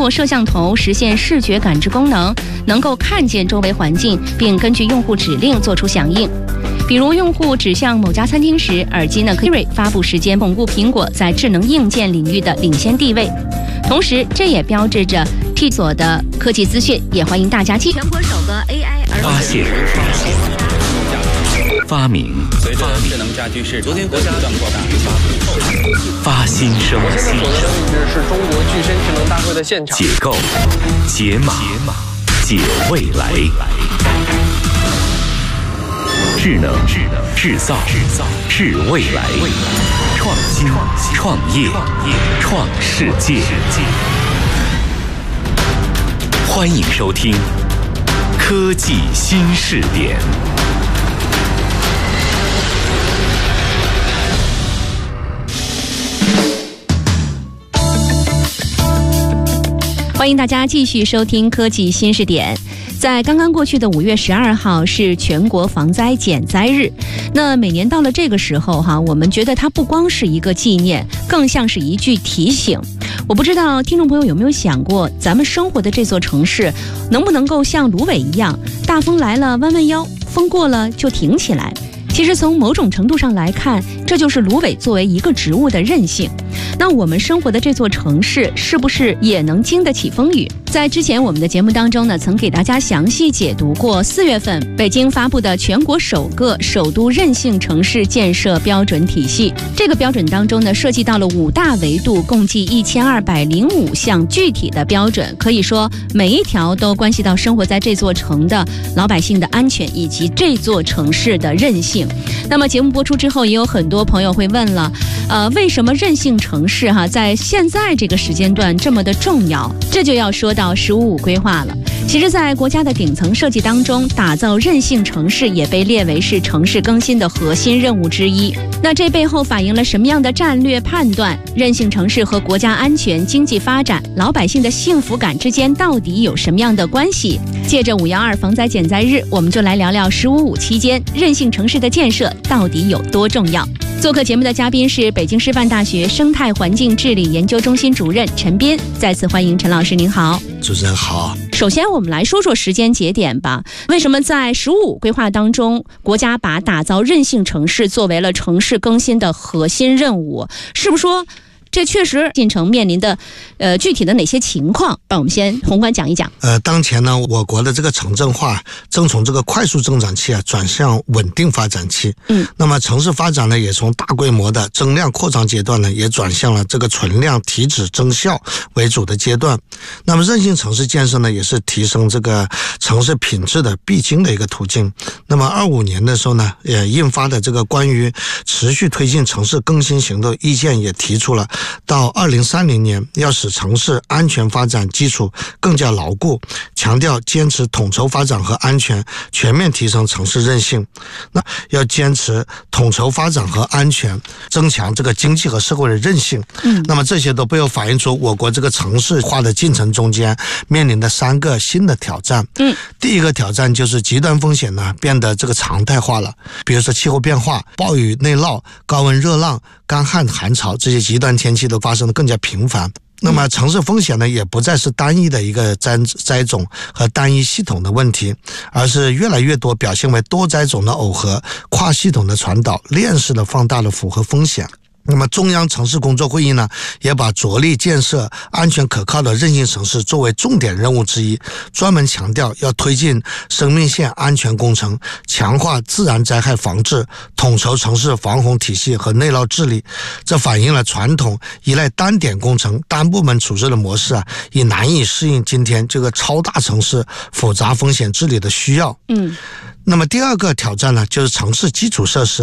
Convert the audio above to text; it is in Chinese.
过摄像头实现视觉感知功能，能够看见周围环境，并根据用户指令做出响应。比如用户指向某家餐厅时，耳机呢可以发布时间，巩固苹果在智能硬件领域的领先地位。同时，这也标志着 T 所的科技资讯，也欢迎大家继续。全国首个 AI 发现、发明、 随着智能家居市场的不断扩大， 发新生我现在所在的位置是中国具身智能大会的现场。 解构、解码、解未来。智能、制造、智未来。创新、创业、创世界。欢迎收听科技新视点。 欢迎大家继续收听科技新视点。在刚刚过去的5月12号是全国防灾减灾日。那每年到了这个时候我们觉得它不光是一个纪念，更像是一句提醒。我不知道听众朋友有没有想过，咱们生活的这座城市能不能够像芦苇一样，大风来了弯弯腰，风过了就挺起来。其实从某种程度上来看，这就是芦苇作为一个植物的韧性。那我们生活的这座城市是不是也能经得起风雨？在之前我们的节目当中呢，曾给大家详细解读过4月份北京发布的全国首个首都韧性城市建设标准体系。这个标准当中呢，涉及到了5大维度，共计1205项具体的标准，可以说每一条都关系到生活在这座城的老百姓的安全以及这座城市的韧性。那么节目播出之后，也有很多朋友会问了，为什么韧性城市在现在这个时间段这么的重要？这就要说到“15+5”规划了。其实在国家的顶层设计当中，打造韧性城市也被列为是城市更新的核心任务之一。那这背后反映了什么样的战略判断？韧性城市和国家安全、经济发展、老百姓的幸福感之间到底有什么样的关系？借着512防灾减灾日，我们就来聊聊“15+5”期间韧性城市的建设到底有多重要。做客节目的嘉宾是北京师范大学生态环境治理研究中心主任陈斌，再次欢迎陈老师，您好。 主持人好。 首先我们来说说时间节点吧。为什么在“15+5”规划当中，国家把打造韧性城市作为了城市更新的核心任务？是不是说这确实进程面临的具体的哪些情况？让我们先宏观讲一讲。 当前呢，我国的这个城镇化正从这个快速增长期转向稳定发展期。那么城市发展呢，也从大规模的增量扩张阶段呢，也转向了这个存量提质增效为主的阶段。那么韧性城市建设呢，也是提升这个城市品质的必经的一个途径。那么25年的时候呢，也印发的这个关于持续推进城市更新行动意见也提出了，到2030年要使城市安全发展基础更加牢固，强调坚持统筹发展和安全，全面提升城市韧性。那要坚持统筹发展和安全，增强这个经济和社会的韧性。那么这些都背后反映出我国这个城市化的进程中间面临的3个新的挑战。第一个挑战就是极端风险呢变得这个常态化了，比如说气候变化、暴雨内涝、高温热浪、干旱寒潮，这些极端天气都发生的更加频繁。那么城市风险呢，也不再是单一的一个灾种和单一系统的问题，而是越来越多表现为多灾种的耦合、跨系统的传导、链式的放大的符合风险。那么中央城市工作会议呢，也把着力建设安全可靠的韧性城市作为重点任务之一，专门强调要推进生命线安全工程，强化自然灾害防治，统筹城市防洪体系和内涝治理。这反映了传统依赖单点工程、单部门处置的模式已难以适应今天这个超大城市复杂风险治理的需要。那么第二个挑战呢，就是城市基础设施